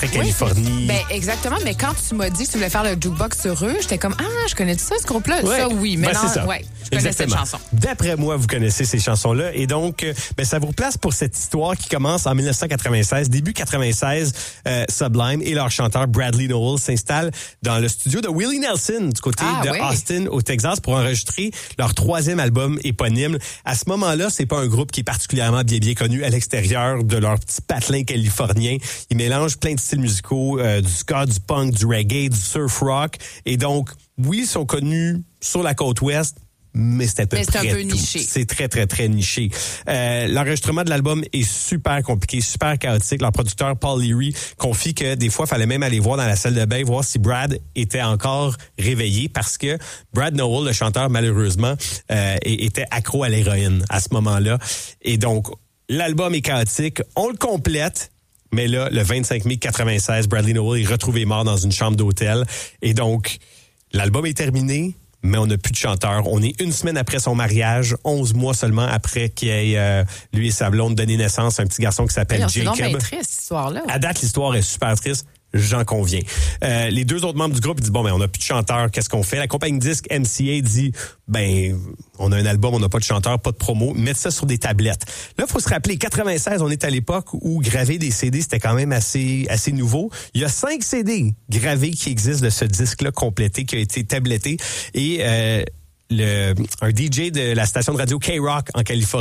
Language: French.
très Californie. Ben exactement, mais quand tu m'as dit que tu voulais faire le jukebox sur eux, j'étais comme je connais ça, ce groupe-là. Ouais. Ça, oui. Mais Ben, non, c'est ça. je connais cette chanson. D'après moi, vous connaissez ces chansons-là. Et donc, ça vous replace pour cette histoire qui commence en 1996. Début 96, Sublime et leur chanteur Bradley Nowell s'installent dans le studio de Willie Nelson du côté de Austin, au Texas, pour enregistrer leur 3e album éponyme. À ce moment-là, c'est pas un groupe qui est particulièrement bien connu à l'extérieur de leur petit patelin californien. Ils mélangent plein de styles musicaux, du ska, du punk, du reggae, du surf rock. Et donc, oui, ils sont connus sur la côte ouest, mais c'est à peu près un peu tout. niché. C'est très, très, très niché. L'enregistrement de l'album est super compliqué, super chaotique. Leur producteur, Paul Leary, confie que des fois, il fallait même aller voir dans la salle de bain, voir si Brad était encore réveillé, parce que Brad Nowell, le chanteur, malheureusement, était accro à l'héroïne à ce moment-là. Et donc, l'album est chaotique. On le complète. Mais là, le 25 mai 96, Bradley Nowell est retrouvé mort dans une chambre d'hôtel. Et donc, l'album est terminé, mais on n'a plus de chanteur. On est une semaine après son mariage, 11 mois seulement après qu'il ait, lui et sa blonde, donné naissance à un petit garçon qui s'appelle Jacob. C'est donc triste, cette histoire-là. À date, l'histoire est super triste. J'en conviens. Les 2 autres membres du groupe disent, on n'a plus de chanteur, qu'est-ce qu'on fait? La compagnie disque MCA dit, on a un album, on n'a pas de chanteur, pas de promo, mettez ça sur des tablettes. Là, il faut se rappeler, 96, on est à l'époque où graver des CD, c'était quand même assez nouveau. Il y a 5 CD gravés qui existent de ce disque-là complété, qui a été tabletté. Et un DJ de la station de radio K-Rock en Californie